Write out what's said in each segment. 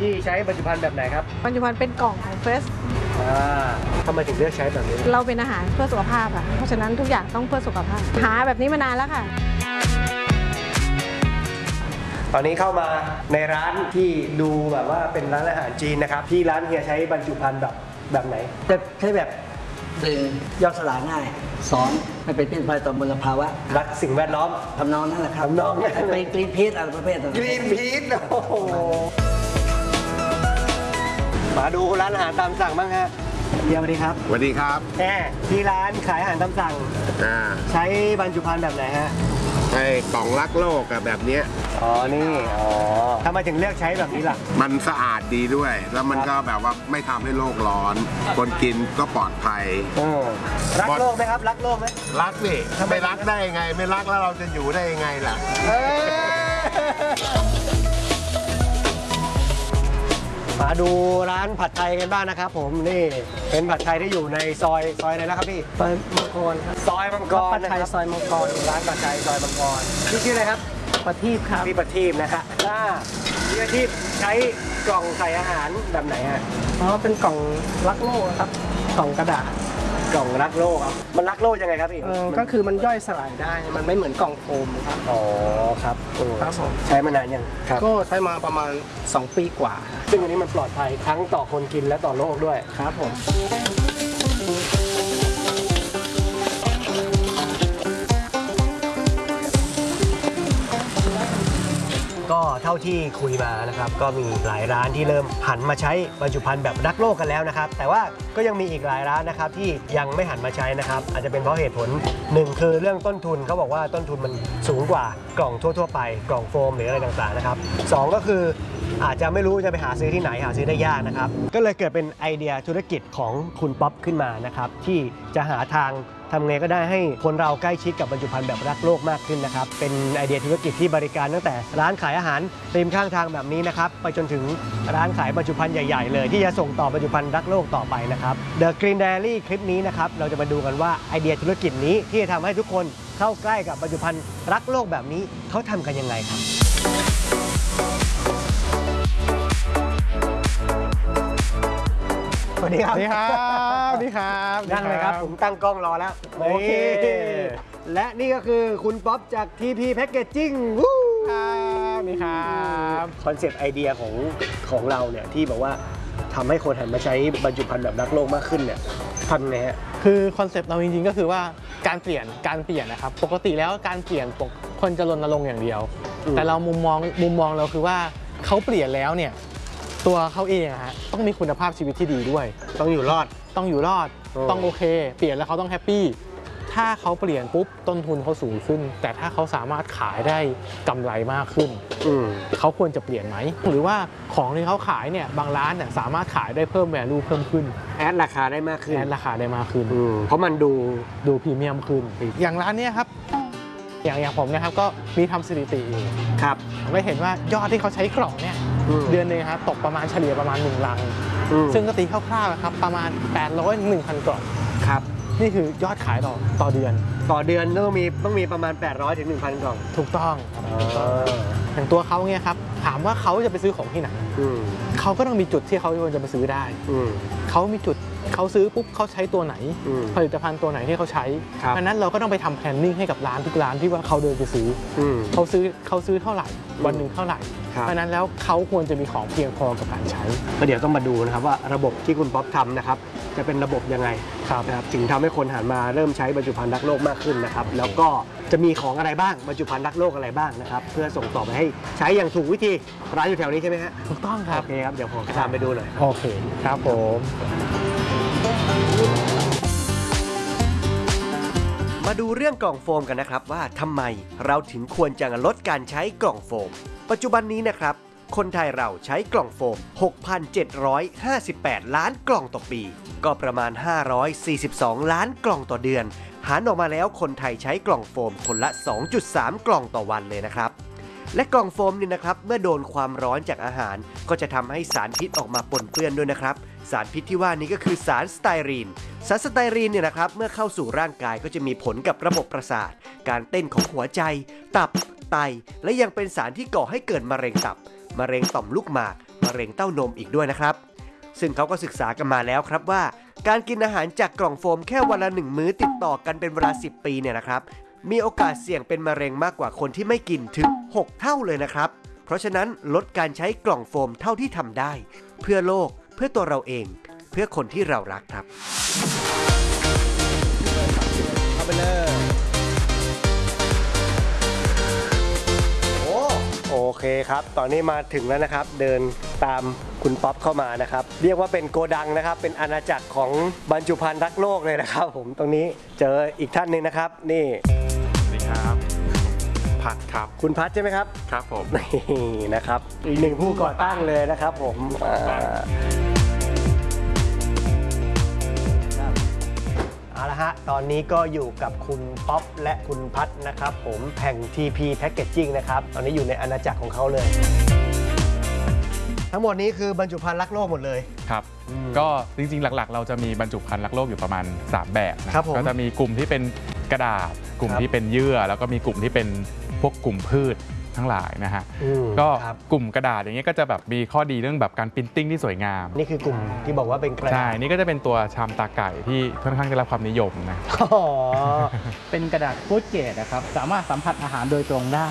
ที่ใช้บรรจุภัณฑ์แบบไหนครับบรรจุภัณฑ์เป็นกล่องของเฟสทำไมถึงเลือกใช้แบบนี้เราเป็นอาหารเพื่อสุขภาพค่ะเพราะฉะนั้นทุกอย่างต้องเพื่อสุขภาพหาแบบนี้มานานแล้วค่ะตอนนี้เข้ามาในร้านที่ดูแบบว่าเป็นร้านอาหารจีนนะครับที่ร้านเฮียใช้บรรจุภัณฑ์แบบไหนจะใช้แบบย่อยสลายง่าย2ไม่เป็นพิษภัยต่อมลภาวะรักสิ่งแวดล้อมทำนองนั่นแหละครับทำนองไปกรีนพีชอะไรประเภทนั้นกรีนพีชโอ้โหมาดูร้านอาหารตามสั่งบ้างฮะเฮียสวัสดีครับสวัสดีครับที่ร้านขายอาหารตามสั่งใช้บรรจุภัณฑ์แบบไหนฮะไอ้กล่องรักโลกแบบนี้นี่ทำไมถึงเลือกใช้แบบนี้ล่ะมันสะอาดดีด้วยแล้วมันก็แบบว่าไม่ทำให้โลกร้อนคนกินก็ปลอดภัยรักโลกไหมครับรักโลกไหมรักดิไม่รักได้ยังไงไม่รักแล้วเราจะอยู่ได้ยังไงล่ะมาดูร้านผัดไทยกันบ้างนะครับผมนี่เป็นผัดไทยที่อยู่ในซอยอะไรนะครับพี่ซอยมังกรซอยมังกรผัดไทยซอยมังกรร้านผัดไทยซอยมังกรพี่ชื่ออะไรครับประทีปครับพี่ประทีปนะฮะพี่ประทีปใช้กล่องใส่อาหารแบบไหนฮะเป็นกล่องรักโลกครับกล่องกระดาษกล่องรักโลกครับมันรักโลกยังไงครับพี่ก็คือมันย่อยสลายได้มันไม่เหมือนกล่องโฟมครับครับครับผมใช้มานานยังก็ใช้มาประมาณ2 ปีกว่าซึ่งอันนี้มันปลอดภัยทั้งต่อคนกินและต่อโลกด้วยครับผมก็เท่าที่คุยมานะครับก็มีหลายร้านที่เริ่มหันมาใช้บรรจุภัณฑ์แบบรักโลกกันแล้วนะครับแต่ว่าก็ยังมีอีกหลายร้านนะครับที่ยังไม่หันมาใช้นะครับอาจจะเป็นเพราะเหตุผล1คือเรื่องต้นทุนเขาบอกว่าต้นทุนมันสูงกว่ากล่องทั่วๆไปกล่องโฟมหรืออะไรต่างๆนะครับ2ก็คืออาจจะไม่รู้จะไปหาซื้อที่ไหนหาซื้อได้ยากนะครับก็เลยเกิดเป็นไอเดียธุรกิจของคุณป๊อปขึ้นมานะครับที่จะหาทางทำไงก็ได้ให้คนเราใกล้ชิดกับบรรจุภัณฑ์แบบรักโลกมากขึ้นนะครับเป็นไอเดียธุรกิจที่บริการตั้งแต่ร้านขายอาหารริมข้างทางแบบนี้นะครับไปจนถึงร้านขายบรรจุภัณฑ์ใหญ่ๆเลยที่จะส่งต่อบรรจุภัณฑ์รักโลกต่อไปนะครับ The Green Diary คลิปนี้นะครับเราจะมาดูกันว่าไอเดียธุรกิจนี้ที่จะทำให้ทุกคนเข้าใกล้กับบรรจุภัณฑ์รักโลกแบบนี้เขาทำกันยังไงครับสวัสดีครับสวัสดีครับสวัสดีครับนั่งเลยครับผมตั้งกล้องรอแล้วโอเคและนี่ก็คือคุณป๊อปจาก TP Packaging นี่ครับคอนเซปต์ไอเดียของเราเนี่ยที่บอกว่าทำให้คนหันมาใช้บรรจุภัณฑ์แบบรักโลกมากขึ้นเนี่ยทำไงฮะคือคอนเซปต์เราจริงๆก็คือว่าการเปลี่ยนนะครับปกติแล้วการเปลี่ยนคนจะรณรงค์อย่างเดียวแต่เรามุมมองเราคือว่าเขาเปลี่ยนแล้วเนี่ยตัวเขาเองต้องมีคุณภาพชีวิตที่ดีด้วยต้องอยู่รอดต้องโอเคเปลี่ยนแล้วเขาต้องแฮปปี้ถ้าเขาเปลี่ยนปุ๊บต้นทุนเขาสูงขึ้นแต่ถ้าเขาสามารถขายได้กำไรมากขึ้นเขาควรจะเปลี่ยนไหมหรือว่าของที่เขาขายเนี่ยบางร้านเนี่ยสามารถขายได้เพิ่มแวลูเพิ่มขึ้นแอดราคาได้มากขึ้นเพราะมันดูพรีเมียมขึ้นอย่างร้านนี้ครับอย่างผมนะครับก็มีทำสถิติครับไม่เห็นว่ายอดที่เขาใช้กล่องเนี่ยเดือนนึงครับตกประมาณเฉลี่ยประมาณ1 ลังซึ่งก็ตีคร่าวๆครับประมาณ800 ถึง 1,000 กล่องครับนี่คือยอดขายต่อเดือนต้องมีประมาณ800 ถึง 1,000 กล่องถูกต้องอย่างตัวเขาเนี่ยครับถามว่าเขาจะไปซื้อของที่ไหนเขาก็ต้องมีจุดที่เขาควรจะไปซื้อได้เขามีจุดเขาซื้อปุ๊บเขาใช้ตัวไหนผลิตภัณฑ์ตัวไหนที่เขาใช้เพราะนั้นเราก็ต้องไปทำแพลนนิ่งให้กับร้านทุกร้านที่ว่าเขาเดินไปซื้อเขาซื้อเท่าไหร่วันหนึ่งเท่าไหร่เพราะนั้นแล้วเขาควรจะมีของเพียงพอกับการใช้เดี๋ยวต้องมาดูนะครับว่าระบบที่คุณป๊อปทำนะครับจะเป็นระบบยังไงนะครับถึงทำให้คนหันมาเริ่มใช้บรรจุภัณฑ์รักโลกมากขึ้นนะครับแล้วก็จะมีของอะไรบ้างบรรจุภัณฑ์รักโลกอะไรบ้างนะครับเพื่อส่งต่อไปให้ใช้อย่างถูกวิธีร้านอยู่แถวนี้ใช่ไหมฮะถูกต้องครับโอเคครับเดี๋ยวผมตามไปดูหน่อยโอเคครับผมมาดูเรื่องกล่องโฟมกันนะครับว่าทำไมเราถึงควรจะลดการใช้กล่องโฟมปัจจุบันนี้นะครับคนไทยเราใช้กล่องโฟม 6,758 ล้านกล่องต่อปีก็ประมาณ542 ล้านกล่องต่อเดือนหารออกมาแล้วคนไทยใช้กล่องโฟมคนละ 2.3 กล่องต่อวันเลยนะครับและกล่องโฟมนี่นะครับเมื่อโดนความร้อนจากอาหารก็จะทำให้สารพิษออกมาปนเปื้อนด้วยนะครับสารพิษที่ว่านี้ก็คือสารสไตรีนเนี่ยนะครับเมื่อเข้าสู่ร่างกายก็จะมีผลกับระบบประสาทการเต้นของหัวใจตับไตและยังเป็นสารที่ก่อให้เกิดมะเร็งตับมะเร็งต่อมลูกหมากมะะเร็งเต้านมอีกด้วยนะครับซึ่งเขาก็ศึกษากันมาแล้วครับว่าการกินอาหารจากกล่องโฟมแค่วันละ1 มื้อติดต่อกันเป็นเวลา10 ปีเนี่ยนะครับมีโอกาสเสี่ยงเป็นมะเร็งมากกว่าคนที่ไม่กินถึง6 เท่าเลยนะครับเพราะฉะนั้นลดการใช้กล่องโฟมเท่าที่ทำได้เพื่อโลกเพื่อตัวเราเองเพื่อคนที่เรารักครับเอาไปเลยโอเคครับตอนนี้มาถึงแล้วนะครับเดินตามคุณป๊อปเข้ามานะครับเรียกว่าเป็นโกดังนะครับเป็นอาณาจักรของบรรจุภัณฑ์รักโลกเลยนะครับผมตรงนี้เจออีกท่านหนึ่งนะครับนี่สวัสดีครับพัดครับคุณพัชใช่ไหมครับครับผมนี่นะครับอีกหนึ่งผู้ก่อตั้งเลยนะครับผมเอาละฮะตอนนี้ก็อยู่กับคุณป๊อปและคุณพัชนะครับผมแห่ง TP Packaging นะครับตอนนี้อยู่ในอาณาจักรของเขาเลย ทั้งหมดนี้คือบรรจุภัณฑ์รักโลกหมดเลยครับก็จริงๆหลักๆ เราจะมีบรรจุภัณฑ์รักโลกอยู่ประมาณ3 แบบนะครับผมก็จะมีกลุ่มที่เป็นกระดาษกลุ่มครับที่เป็นเยื่อแล้วก็มีกลุ่มที่เป็นพวกกลุ่มพืชทั้งหลายนะฮะ ก็ครับกลุ่มกระดาษอย่างเงี้ยก็จะแบบมีข้อดีเรื่องแบบการปรินติ้งที่สวยงามนี่คือกลุ่มที่บอกว่าเป็นกระดาษใช่นี่ก็จะเป็นตัวชามตาไก่ที่ค่อนข้างได้รับความนิยมนะอ๋อเป็นกระดาษฟู้ดเกรดนะครับ สามารถสัมผัสอาหารโดยตรงได้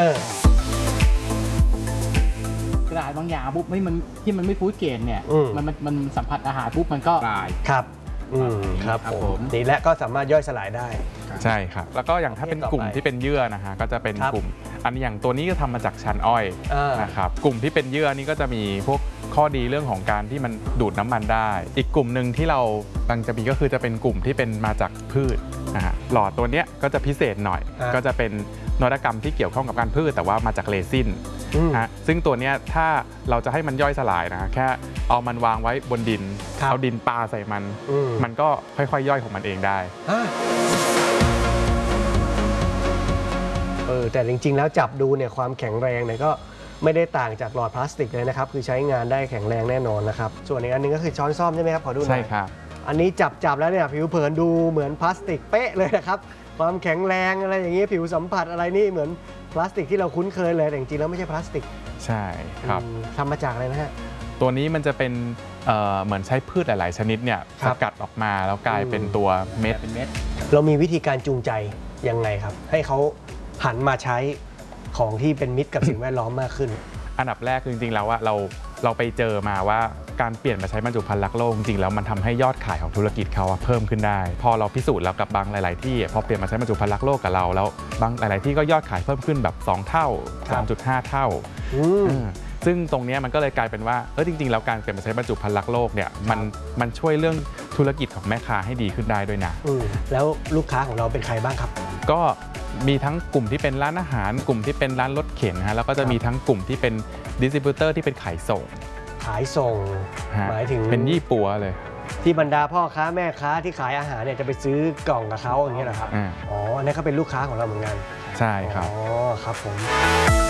กระดาษบางอย่างปุ๊บมันที่มันไม่ฟู้ดเกรดเนี่ย มันสัมผัสอาหารปุ๊บมันก็ตายครับครับผมนี่และก็สามารถย่อยสลายได้ใช่ครับแล้วก็อย่างถ้าเป็นกลุ่มที่เป็นเยื่อนะฮะก็จะเป็นครับกลุ่มอันอย่างตัวนี้ก็ทำมาจากชั้นอ้อยอ่านนะครับกลุ่มที่เป็นเยื่อนี่ก็จะมีพวกข้อดีเรื่องของการที่มันดูดน้ำมันได้ อีกกลุ่มหนึ่งที่เรากำลังจะมีก็คือจะเป็นกลุ่มที่เป็นมาจากพืชนะฮะหลอดตัวเนี้ยก็จะพิเศษหน่อย ก็จะเป็นนวัตกรรมที่เกี่ยวข้องกับการพืชแต่ว่ามาจากเรซินฮะซึ่งตัวเนี้ยถ้าเราจะให้มันย่อยสลายนะแค่เอามันวางไว้บนดินครับเอาดินปาใส่มัน มันก็ค่อยๆย่อยของมันเองได้แต่จริงๆแล้วจับดูเนี่ยความแข็งแรงเนี่ยก็ไม่ได้ต่างจากหลอดพลาสติกเลยนะครับคือใช้งานได้แข็งแรงแน่นอนนะครับส่วนอีกอันนึงก็คือช้อนซ่อมใช่ไหมครับขอดูหน่อยใช่ครับอันนี้จับแล้วเนี่ยผิวเผินดูเหมือนพลาสติกเป๊ะเลยนะครับความแข็งแรงอะไรอย่างนี้ผิวสัมผัสอะไรนี่เหมือนพลาสติกที่เราคุ้นเคยเลยแต่จริงๆแล้วไม่ใช่พลาสติกใช่ครับทำมาจากอะไรนะฮะตัวนี้มันจะเป็นเหมือนใช้พืชหลาย ๆ ชนิดเนี่ยครัสบกัดออกมาแล้วกลายเป็นตัวเม็ดเรามีวิธีการจูงใจยังไงครับ ให้เขาหันมาใช้ของที่เป็นมิตรกับสิ่งแวดล้อมมากขึ้นอันดับแรกคือจริง ๆ แล้วว่าเราไปเจอมาว่าการเปลี่ยนมาใช้บรรจุภัณฑ์รักโลกจริง ๆ แล้วมันทำให้ยอดขายของธุรกิจเขาเพิ่มขึ้นได้ พอเราพิสูจน์แล้วกับบางหลาย ๆ ที่พอเปลี่ยนมาใช้บรรจุภัณฑ์รักโลกกับเราแล้วบางหลาย ๆ ที่ก็ยอดขายเพิ่มขึ้นแบบ2 เท่า 3.5 เท่า ซึ่งตรงนี้มันก็เลยกลายเป็นว่าจริง ๆ แล้วการเปลี่ยนมาใช้บรรจุภัณฑ์รักโลกเนี่ยมันช่วยเรื่องธุรกิจของแม่ค้าให้ดีขึ้นได้ด้วยนะแล้วลูกค้าของเราเป็นใครบ้างครับก็มีทั้งกลุ่มที่เป็นร้านอาหารกลุ่มที่เป็นร้านรถเข็นฮะแล้วก็จะมีทั้งกลุ่มที่เป็นดิสติบิวเตอร์ที่เป็นขายส่งขายส่งฮะหมายถึงเป็นยี่ปัวเลยที่บรรดาพ่อค้าแม่ค้าที่ขายอาหารเนี่ยจะไปซื้อกล่องกับเขาอย่างเงี้ยเหรอครับ อ๋ออันนี้เขาเป็นลูกค้าของเราเหมือนกันใช่ครับอ๋อครับผม